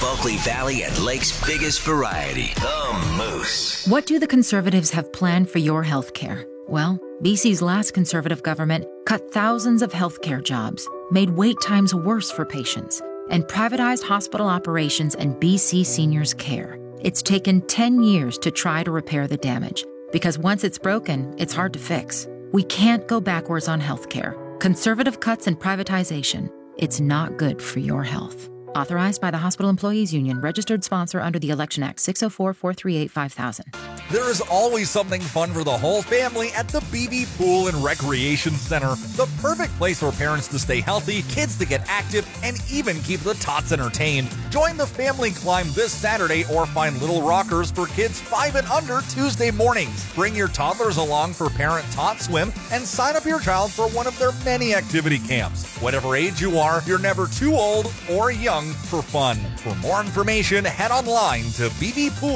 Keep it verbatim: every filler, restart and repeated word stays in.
Bulkley Valley and Lake's biggest variety, the Moose. What do the Conservatives have planned for your health care? Well, B C's last Conservative government cut thousands of healthcare jobs, made wait times worse for patients, and privatized hospital operations and B C seniors' care. It's taken ten years to try to repair the damage, because once it's broken, it's hard to fix. We can't go backwards on healthcare. Conservative cuts and privatization, it's not good for your health. Authorized by the Hospital Employees Union, registered sponsor under the Election Act, six oh four, four three eight, five thousand. There is always something fun for the whole family at the B B Pool and Recreation Center. The perfect place for parents to stay healthy, kids to get active, and even keep the tots entertained. Join the family climb this Saturday or find little rockers for kids five and under Tuesday mornings. Bring your toddlers along for Parent Tot Swim and sign up your child for one of their many activity camps. Whatever age you are, you're never too old or young for fun. For more information, head online to B B Pool.